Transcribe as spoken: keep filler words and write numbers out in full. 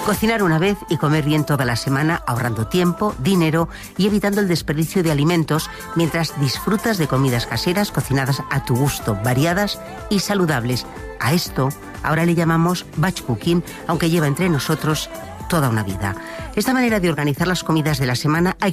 Cocinar una vez y comer bien toda la semana, ahorrando tiempo, dinero y evitando el desperdicio de alimentos mientras disfrutas de comidas caseras cocinadas a tu gusto, variadas y saludables. A esto ahora le llamamos batch cooking, aunque lleva entre nosotros toda una vida. Esta manera de organizar las comidas de la semana hay